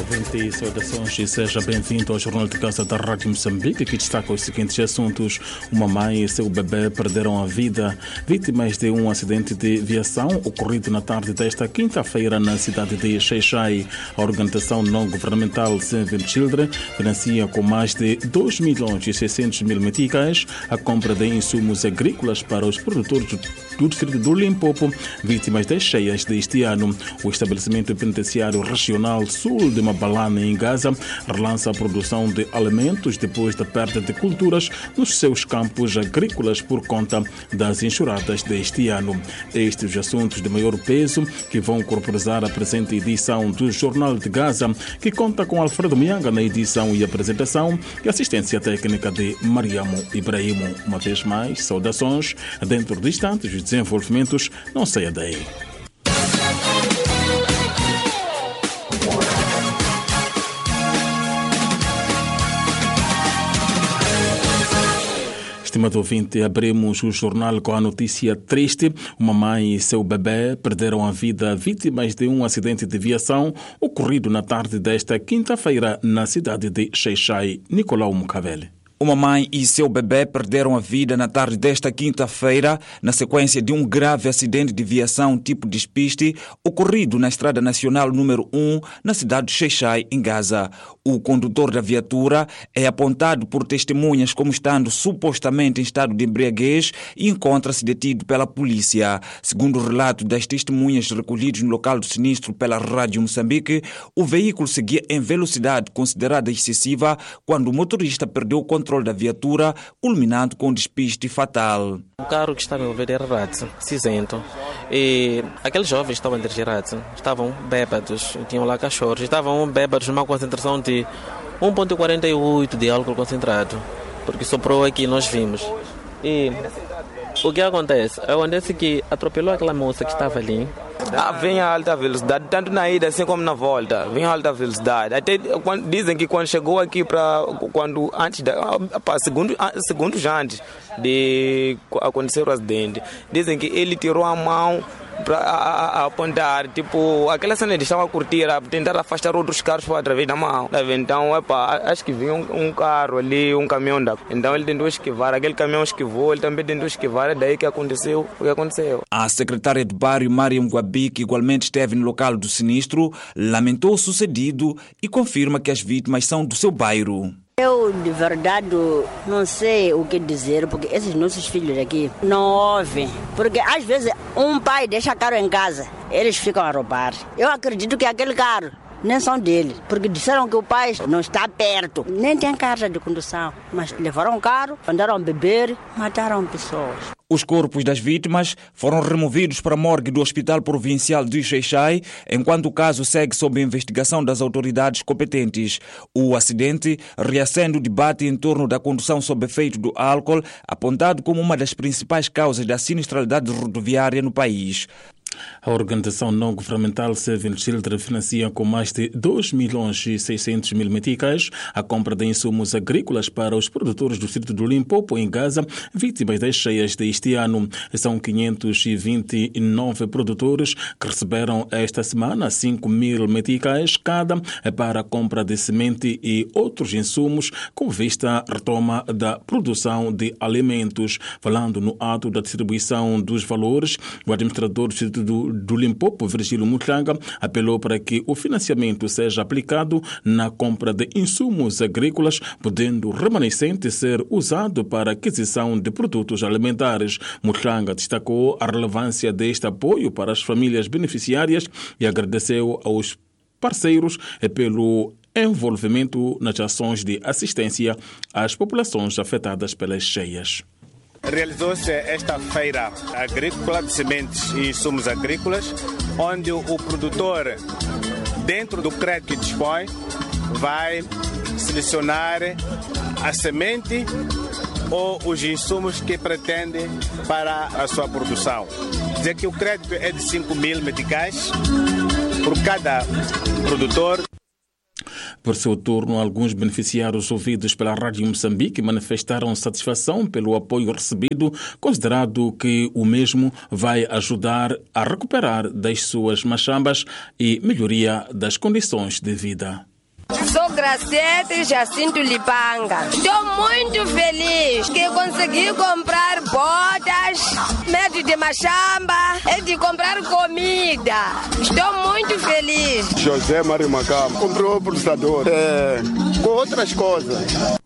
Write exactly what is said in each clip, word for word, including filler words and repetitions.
ouvinte, saudações e seja bem-vindo ao Jornal de Casa da Rádio Moçambique, que destaca os seguintes assuntos. Uma mãe e seu bebê perderam a vida, vítimas de um acidente de viação ocorrido na tarde desta quinta-feira na cidade de Xai-Xai. A organização não-governamental Save the Children financia com mais de dois milhões e seiscentos mil meticais a compra de insumos agrícolas para os produtores do distrito do Limpopo, vítimas das cheias deste ano. O estabelecimento penitenciário regional sul de Mabalane, em Gaza, relança a produção de alimentos depois da perda de culturas nos seus campos agrícolas por conta das enxurradas deste ano. Estes assuntos de maior peso que vão corporizar a presente edição do Jornal de Gaza, que conta com Alfredo Mianga na edição e apresentação e assistência técnica de Mariamo Ibrahimo. Uma vez mais, saudações. Dentro de instantes, os desenvolvimentos, não saia daí. Estimado ouvinte, abrimos o jornal com a notícia triste. Uma mãe e seu bebê perderam a vida vítimas de um acidente de viação ocorrido na tarde desta quinta-feira na cidade de Xai-Xai. Nicolau Mukavele. Uma mãe e seu bebê perderam a vida na tarde desta quinta-feira na sequência de um grave acidente de viação tipo despiste ocorrido na Estrada Nacional número um na cidade de Xai-Xai, em Gaza. O condutor da viatura é apontado por testemunhas como estando supostamente em estado de embriaguez e encontra-se detido pela polícia. Segundo o relato das testemunhas recolhidas no local do sinistro pela Rádio Moçambique, o veículo seguia em velocidade considerada excessiva quando o motorista perdeu o controle da viatura, culminando com um despiste fatal. O carro que estava envolvido era rato, cinzento. E aqueles jovens estavam a dirigir rato, estavam bêbados, tinham lá cachorros, estavam bêbados numa concentração de um vírgula quarenta e oito de álcool concentrado, porque soprou aqui, nós vimos. E o que acontece? Acontece que atropelou aquela moça que estava ali. Ah, vem a alta velocidade, tanto na ida assim como na volta. Vem a alta velocidade. Até quando, dizem que quando chegou aqui para quando antes da para segundo segundos antes de acontecer o acidente, dizem que ele tirou a mão para apontar, tipo, aquela cena de estava a curtir, a tentar afastar outros carros através da mão. Então, epa, acho que vinha um, um carro ali, um caminhão da. Então ele tentou esquivar, aquele caminhão esquivou, ele também tentou esquivar, é daí que aconteceu o que aconteceu. A secretária de bairro, Mariam Guabi, que igualmente esteve no local do sinistro, lamentou o sucedido e confirma que as vítimas são do seu bairro. Eu, de verdade, não sei o que dizer, porque esses nossos filhos aqui não ouvem. Porque, às vezes, um pai deixa carro em casa, eles ficam a roubar. Eu acredito que aquele carro nem são dele, porque disseram que o pai não está perto, nem tem carta de condução. Mas levaram o carro, andaram a beber, mataram pessoas. Os corpos das vítimas foram removidos para a morgue do Hospital Provincial de Xai-Xai, enquanto o caso segue sob investigação das autoridades competentes. O acidente reacende o debate em torno da condução sob efeito do álcool, apontado como uma das principais causas da sinistralidade rodoviária no país. A organização não-governamental Save the Children financia com mais de dois milhões e seiscentos mil meticais a compra de insumos agrícolas para os produtores do distrito do Limpopo, em Gaza, vítimas das cheias deste ano. São quinhentos e vinte e nove produtores que receberam esta semana cinco mil meticais cada para a compra de semente e outros insumos com vista à retoma da produção de alimentos. Falando no ato da distribuição dos valores, o administrador do distrito do, do Limpopo, Virgílio Mutlanga, apelou para que o financiamento seja aplicado na compra de insumos agrícolas, podendo o remanescente ser usado para a aquisição de produtos alimentares. Mutlanga destacou a relevância deste apoio para as famílias beneficiárias e agradeceu aos parceiros pelo envolvimento nas ações de assistência às populações afetadas pelas cheias. Realizou-se esta feira agrícola de sementes e insumos agrícolas, onde o produtor, dentro do crédito que dispõe, vai selecionar a semente ou os insumos que pretende para a sua produção. Quer dizer que o crédito é de cinco mil meticais por cada produtor. Por seu turno, alguns beneficiários ouvidos pela Rádio Moçambique manifestaram satisfação pelo apoio recebido, considerado que o mesmo vai ajudar a recuperar das suas machambas e melhoria das condições de vida. Sou Graciete Jacinto Lipanga. Estou muito feliz que consegui comprar botas, medo de machamba e de comprar comida. Estou muito feliz. José Mário Macama comprou o processador é, com outras coisas.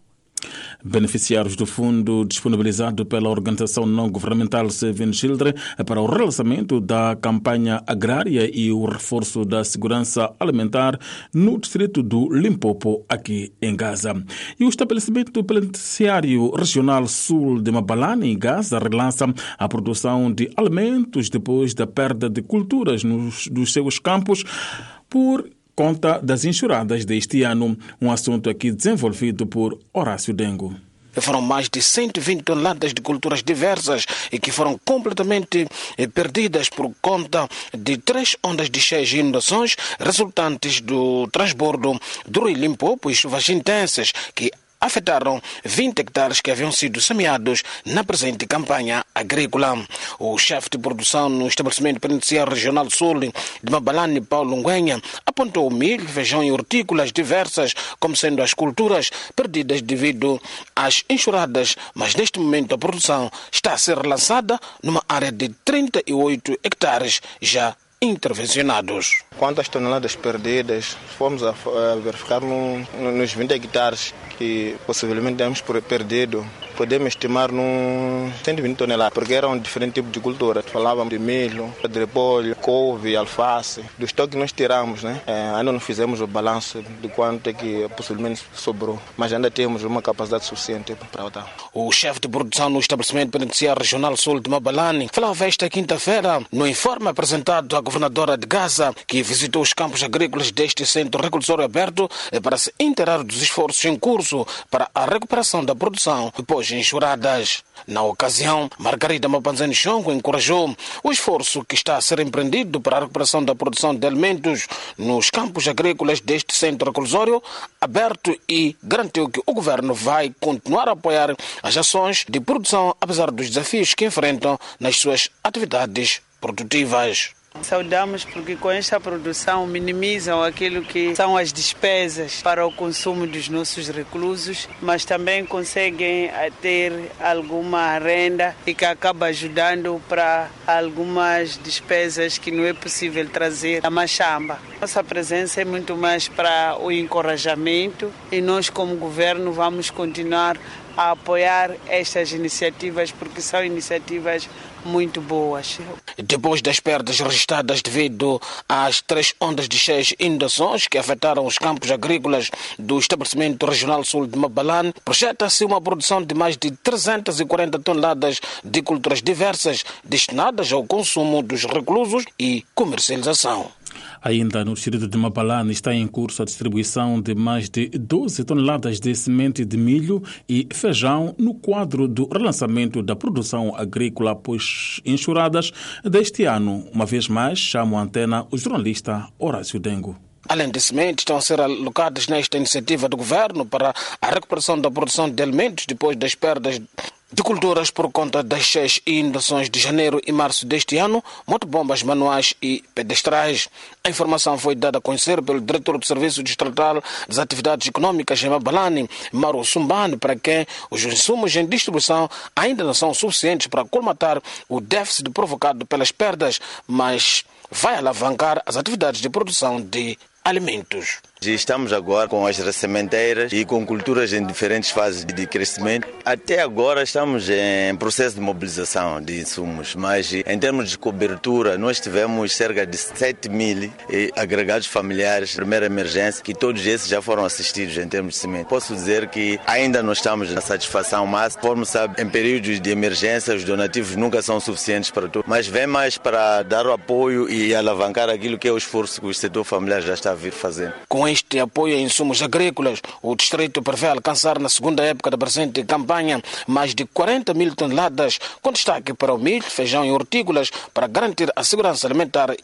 Beneficiários do fundo disponibilizado pela organização não-governamental Seven Children para o relançamento da campanha agrária e o reforço da segurança alimentar no distrito do Limpopo, aqui em Gaza. E o estabelecimento penitenciário regional sul de Mabalane, em Gaza, relança a produção de alimentos depois da perda de culturas nos, dos seus campos por conta das enxurradas deste ano, um assunto aqui desenvolvido por Horácio Dengo. Foram mais de cento e vinte toneladas de culturas diversas e que foram completamente perdidas por conta de três ondas de cheias e inundações resultantes do transbordo do Rio Limpopo e chuvas intensas que afetaram vinte hectares que haviam sido semeados na presente campanha agrícola. O chefe de produção no estabelecimento penitenciário regional sul de Mabalane, Paulo Nguenha, apontou milho, feijão e hortícolas diversas como sendo as culturas perdidas devido às enxurradas, mas neste momento a produção está a ser relançada numa área de trinta e oito hectares já intervencionados. Quantas toneladas perdidas, fomos a, a verificar no, nos vinte hectares que possivelmente temos perdido, podemos estimar nos cento e vinte toneladas, porque eram diferentes tipos de cultura. Falávamos de milho, de repolho, couve, alface. Do estoque que nós tiramos, né? É, ainda não fizemos o balanço de quanto é que possivelmente sobrou, mas ainda temos uma capacidade suficiente para botar. O chefe de produção no estabelecimento penitenciário regional sul de Mabalane falava esta quinta-feira no informe apresentado à governadora de Gaza, que visitou os campos agrícolas deste centro reclusório aberto para se inteirar dos esforços em curso para a recuperação da produção depois de enxurradas. Na ocasião, Margarida Mapanzani Chongo encorajou o esforço que está a ser empreendido para a recuperação da produção de alimentos nos campos agrícolas deste centro reclusório aberto e garantiu que o governo vai continuar a apoiar as ações de produção apesar dos desafios que enfrentam nas suas atividades produtivas. Saudamos porque com esta produção minimizam aquilo que são as despesas para o consumo dos nossos reclusos, mas também conseguem ter alguma renda e que acaba ajudando para algumas despesas que não é possível trazer da machamba. Nossa presença é muito mais para o encorajamento e nós como governo vamos continuar a apoiar estas iniciativas porque são iniciativas muito boas. Depois das perdas registradas devido às três ondas de cheias e inundações que afetaram os campos agrícolas do estabelecimento regional sul de Mabalane, projeta-se uma produção de mais de trezentas e quarenta toneladas de culturas diversas destinadas ao consumo dos reclusos e comercialização. Ainda no distrito de Mabalane está em curso a distribuição de mais de doze toneladas de semente de milho e feijão no quadro do relançamento da produção agrícola após enxurradas deste ano. Uma vez mais, chamo a antena o jornalista Horácio Dengo. Além de sementes, estão a ser alocadas nesta iniciativa do governo para a recuperação da produção de alimentos depois das perdas de culturas por conta das cheias e inundações de janeiro e março deste ano, motobombas manuais e pedestrais. A informação foi dada a conhecer pelo diretor do Serviço Distrital das Atividades Econômicas em Mabalane, Mauro Sumbane, para quem os insumos em distribuição ainda não são suficientes para colmatar o déficit provocado pelas perdas, mas vai alavancar as atividades de produção de alimentos. Estamos agora com as sementeiras e com culturas em diferentes fases de crescimento. Até agora estamos em processo de mobilização de insumos, mas em termos de cobertura nós tivemos cerca de sete mil agregados familiares de primeira emergência, que todos esses já foram assistidos em termos de semente. Posso dizer que ainda não estamos na satisfação máxima. Como sabe, em períodos de emergência os donativos nunca são suficientes para tudo, mas vem mais para dar o apoio e alavancar aquilo que é o esforço que o setor familiar já está a vir fazendo. Com este apoio a insumos agrícolas, o distrito prevê alcançar na segunda época da presente campanha mais de quarenta mil toneladas, com destaque para o milho, feijão e hortícolas, para garantir a segurança alimentar e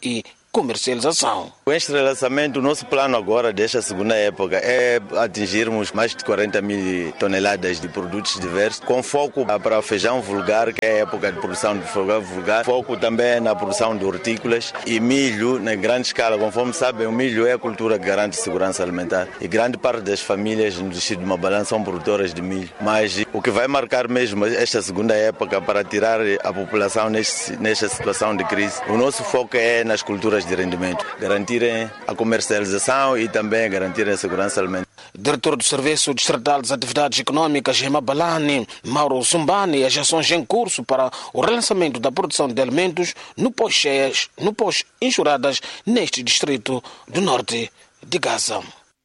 comercialização. Com este relançamento, o nosso plano agora, desta segunda época, é atingirmos mais de quarenta mil toneladas de produtos diversos, com foco para feijão vulgar, que é a época de produção de feijão vulgar, foco também na produção de hortícolas e milho na grande escala. Conforme sabem, o milho é a cultura que garante segurança alimentar e grande parte das famílias no distrito de Mabalã são produtoras de milho. Mas o que vai marcar mesmo esta segunda época para tirar a população neste, nesta situação de crise, o nosso foco é nas culturas de rendimento, garantirem a comercialização e também garantirem a segurança alimentar. Diretor do Serviço Distrital das Atividades Econômicas em Mabalane, Mauro Sumbani, as ações em curso para o relançamento da produção de alimentos no pós-cheias, no pós-enxurradas neste distrito do norte de Gaza.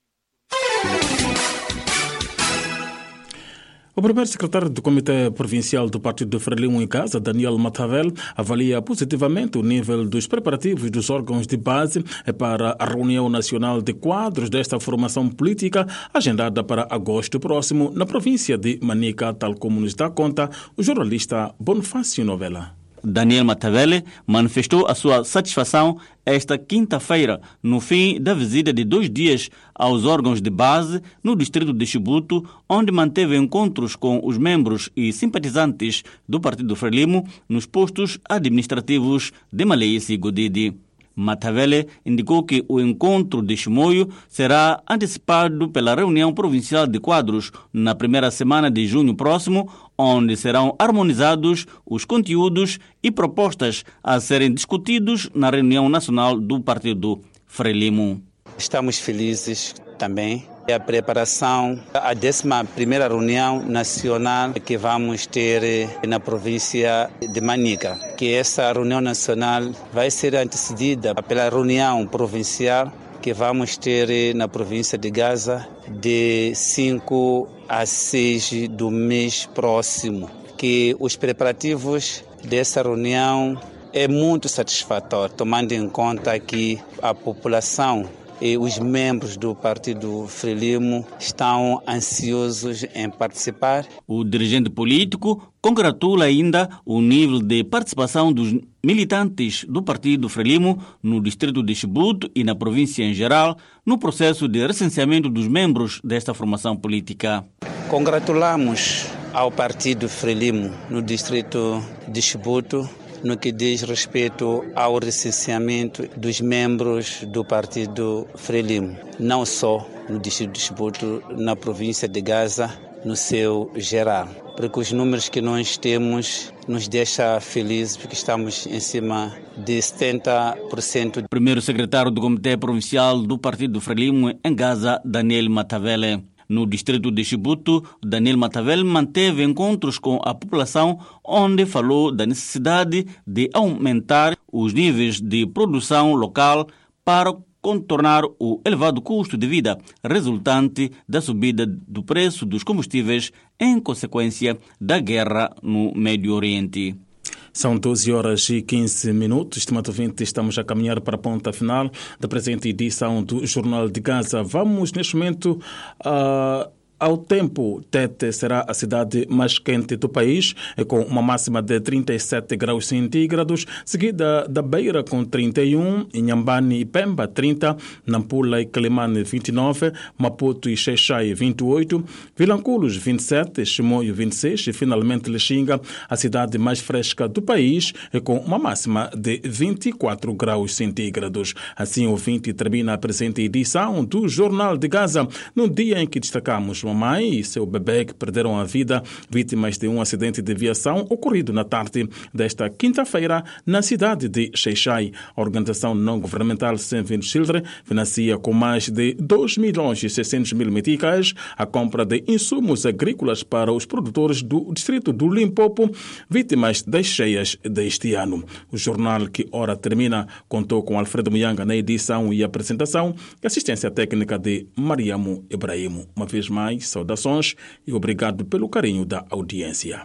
O primeiro secretário do Comitê Provincial do Partido do Frelimo em Gaza, Daniel Matavel, avalia positivamente o nível dos preparativos dos órgãos de base para a reunião nacional de quadros desta formação política, agendada para agosto próximo na província de Manica, tal como nos dá conta o jornalista Bonifácio Novela. Daniel Matavele manifestou a sua satisfação esta quinta-feira, no fim da visita de dois dias aos órgãos de base no distrito de Chibuto, onde manteve encontros com os membros e simpatizantes do Partido Frelimo nos postos administrativos de Malaice e Godidi. Matavele indicou que o encontro de Chimoio será antecipado pela reunião provincial de quadros na primeira semana de junho próximo, onde serão harmonizados os conteúdos e propostas a serem discutidos na reunião nacional do Partido Frelimo. Estamos felizes também. É a preparação à décima primeira reunião nacional que vamos ter na província de Manica, que essa reunião nacional vai ser antecedida pela reunião provincial que vamos ter na província de Gaza de cinco a seis do mês próximo. Que os preparativos dessa reunião é muito satisfatório, tomando em conta que a população e os membros do Partido Frelimo estão ansiosos em participar. O dirigente político congratula ainda o nível de participação dos militantes do Partido Frelimo no distrito de Chibuto e na província em geral no processo de recenseamento dos membros desta formação política. Congratulamos ao Partido Frelimo no distrito de Chibuto no que diz respeito ao recenseamento dos membros do Partido Frelimo, não só no distrito de Chibuto, na província de Gaza, no seu geral. Porque os números que nós temos nos deixa felizes, porque estamos em cima de setenta por cento. O primeiro secretário do Comitê Provincial do Partido Frelimo em Gaza, Daniel Matavele. No distrito de Chibuto, Daniel Matavele manteve encontros com a população, onde falou da necessidade de aumentar os níveis de produção local para contornar o elevado custo de vida resultante da subida do preço dos combustíveis em consequência da guerra no Médio Oriente. São doze horas e quinze minutos. Estimado ouvinte, estamos a caminhar para a ponta final da presente edição do Jornal de Gaza. Vamos, neste momento, a... Uh... Ao tempo, Tete será a cidade mais quente do país, com uma máxima de trinta e sete graus centígrados, seguida da Beira com trinta e um, Inhambane e Pemba trinta, Nampula e Quelimane vinte e nove, Maputo e Xai-Xai vinte e oito, Vilanculos vinte e sete, Chimoio vinte e seis e finalmente Lixinga, a cidade mais fresca do país, com uma máxima de vinte e quatro graus centígrados. Assim, o ouvinte termina a presente edição do Jornal de Gaza, no dia em que destacamos mamãe e seu bebê que perderam a vida vítimas de um acidente de aviação ocorrido na tarde desta quinta-feira na cidade de Xai-Xai. A organização não-governamental Save the Children financia com mais de dois milhões e seiscentos mil meticais a compra de insumos agrícolas para os produtores do distrito do Limpopo vítimas das cheias deste ano. O jornal, que ora termina, contou com Alfredo Muyanga na edição e apresentação e assistência técnica de Mariamo Ibrahimo. Uma vez mais, saudações e obrigado pelo carinho da audiência.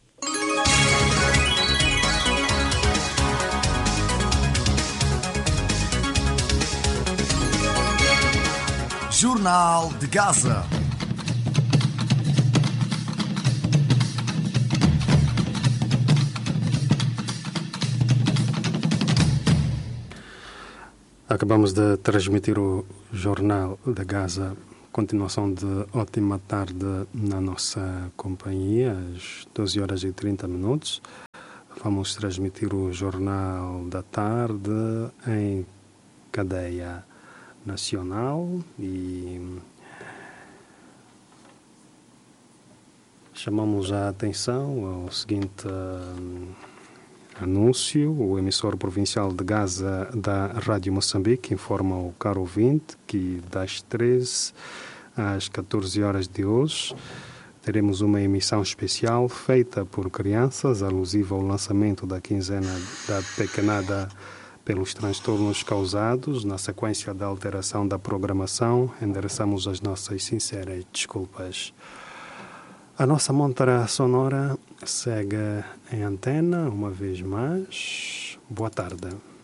Jornal de Gaza. Acabamos de transmitir o Jornal da Gaza. Continuação de ótima tarde na nossa companhia, às doze horas e trinta minutos. Vamos transmitir o Jornal da Tarde em cadeia nacional e chamamos a atenção ao seguinte uh, anúncio. O emissor provincial de Gaza da Rádio Moçambique informa ao caro ouvinte que das treze às catorze horas de hoje teremos uma emissão especial feita por crianças, alusiva ao lançamento da quinzena da pequenada pelos transtornos causados. Na sequência da alteração da programação, endereçamos as nossas sinceras desculpas. A nossa montra sonora segue em antena uma vez mais. Boa tarde.